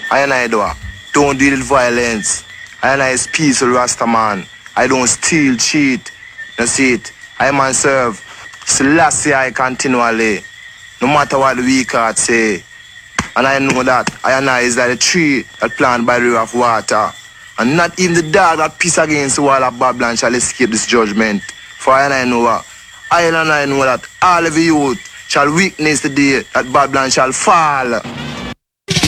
I and I do. Don't deal with violence. I and I is peaceful Rasta man. I don't steal, cheat. You see it. I man serve Selassie I continually. No matter what the weak heart say. And I know that I and I is like a tree that planted by the river of water. And not even the dog that piss against the wall of Babylon shall escape this judgment. For I and I know what. I and I know that all of the youth shall witness the day that Babylon shall fall.